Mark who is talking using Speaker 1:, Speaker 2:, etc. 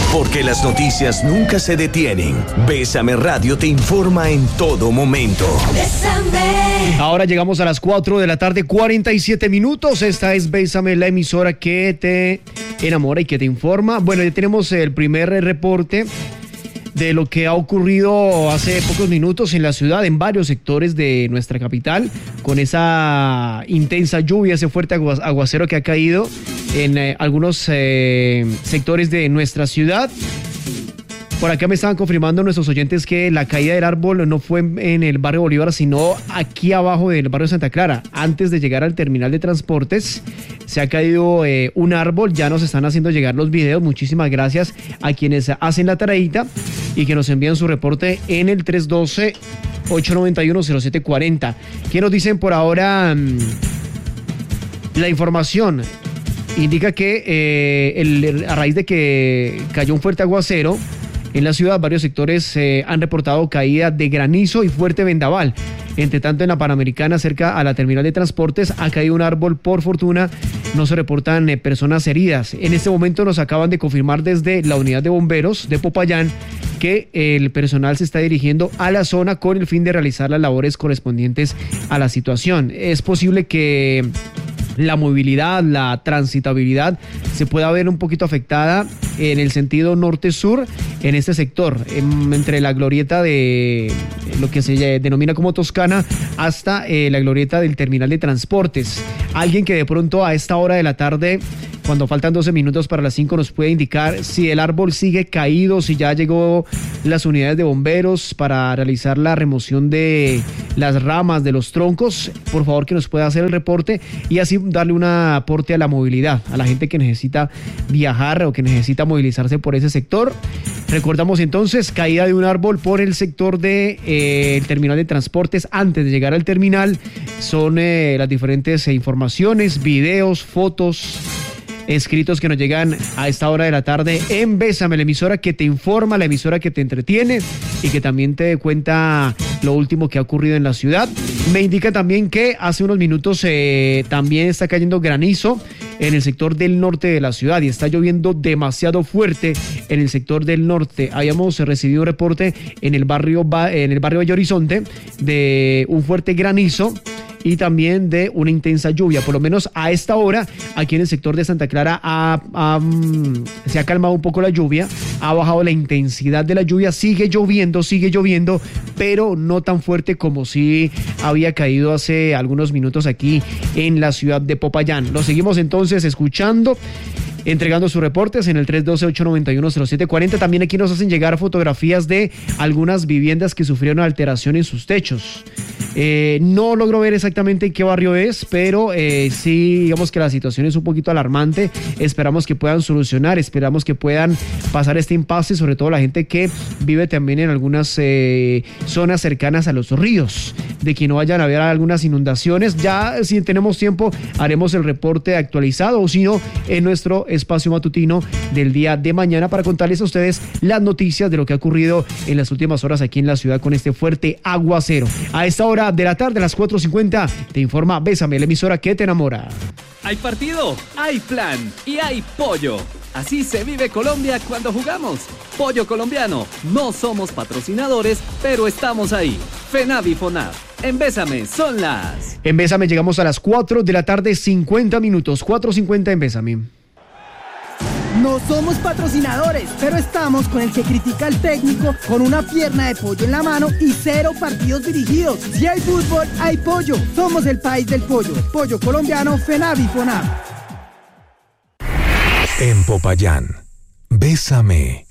Speaker 1: Porque las noticias nunca se detienen. Bésame Radio te informa en todo momento.
Speaker 2: Bésame. Ahora llegamos a las 4 de la tarde, 47 minutos. Esta es Bésame, la emisora que te enamora y que te informa. Bueno, ya tenemos el primer reporte de lo que ha ocurrido hace pocos minutos en la ciudad, en varios sectores de nuestra capital, con esa intensa lluvia, ese fuerte aguacero que ha caído en algunos sectores de nuestra ciudad. Por acá me estaban confirmando nuestros oyentes que la caída del árbol no fue en el barrio Bolívar, sino aquí abajo del barrio Santa Clara. Antes de llegar al terminal de transportes, se ha caído un árbol. Ya nos están haciendo llegar los videos. Muchísimas gracias a quienes hacen la tareita y que nos envían su reporte en el 312-891-0740. ¿Qué nos dicen por ahora? La información indica que a raíz de que cayó un fuerte aguacero en la ciudad, varios sectores han reportado caída de granizo y fuerte vendaval. Entre tanto, en la Panamericana, cerca a la terminal de transportes, ha caído un árbol. Por fortuna, no se reportan personas heridas. En este momento nos acaban de confirmar desde la unidad de bomberos de Popayán que el personal se está dirigiendo a la zona con el fin de realizar las labores correspondientes a la situación. Es posible que la movilidad, la transitabilidad se pueda ver un poquito afectada en el sentido norte-sur en este sector, entre la glorieta de lo que se denomina como Toscana hasta la glorieta del terminal de transportes. Alguien que de pronto a esta hora de la tarde, cuando faltan 12 minutos para las 5, nos puede indicar si el árbol sigue caído, si ya llegó las unidades de bomberos para realizar la remoción de las ramas, de los troncos. Por favor, que nos pueda hacer el reporte y así darle un aporte a la movilidad, a la gente que necesita viajar o que necesita movilizarse por ese sector. Recordamos entonces, caída de un árbol por el sector de el terminal de transportes. Antes de llegar al terminal, son las diferentes informaciones, videos, fotos, escritos que nos llegan a esta hora de la tarde en Bésame, la emisora que te informa, la emisora que te entretiene y que también te cuenta lo último que ha ocurrido en la ciudad. Me indica también que hace unos minutos también está cayendo granizo en el sector del norte de la ciudad y está lloviendo demasiado fuerte en el sector del norte. Habíamos recibido un reporte en el barrio Valle Horizonte de un fuerte granizo y también de una intensa lluvia. Por lo menos a esta hora, aquí en el sector de Santa Clara se ha calmado un poco la lluvia, ha bajado la intensidad de la lluvia, sigue lloviendo, pero no tan fuerte como si había caído hace algunos minutos aquí en la ciudad de Popayán. Lo seguimos entonces escuchando, entregando sus reportes en el 312-891-0740. También aquí nos hacen llegar fotografías de algunas viviendas que sufrieron alteración en sus techos. No logro ver exactamente en qué barrio es, pero sí, digamos que la situación es un poquito alarmante. Esperamos que puedan solucionar, esperamos que puedan pasar este impasse, sobre todo la gente que vive también en algunas zonas cercanas a los ríos, de que no vayan a haber algunas inundaciones. Ya, si tenemos tiempo, haremos el reporte actualizado, o si no, en nuestro espacio matutino del día de mañana, para contarles a ustedes las noticias de lo que ha ocurrido en las últimas horas aquí en la ciudad con este fuerte aguacero. A esta hora de la tarde, a las 4:50, te informa Bésame, la emisora que te enamora.
Speaker 3: Hay partido, hay plan y hay pollo. Así se vive Colombia cuando jugamos. Pollo colombiano. No somos patrocinadores, pero estamos ahí. FENAV y FONAV. En Bésame son las...
Speaker 2: En Bésame llegamos a las 4 de la tarde, 50 minutos. 4:50 en Bésame.
Speaker 4: No somos patrocinadores, pero estamos con el que critica al técnico con una pierna de pollo en la mano y 0 partidos dirigidos. Si hay fútbol, hay pollo. Somos el país del pollo. Pollo colombiano, FENAV y FONAV.
Speaker 1: En Popayán, Bésame.